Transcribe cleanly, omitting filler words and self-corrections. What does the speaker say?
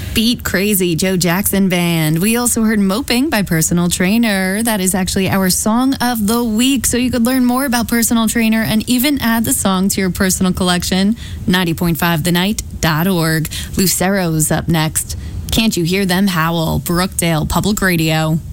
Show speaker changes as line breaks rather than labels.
Beat Crazy, Joe Jackson Band. We also heard Moping by Personal Trainer. That is actually our song of the week. So you could learn more about Personal Trainer and even add the song to your personal collection. 90.5thenight.org. Lucero's up next. Can't You Hear Them Howl? Brookdale Public Radio.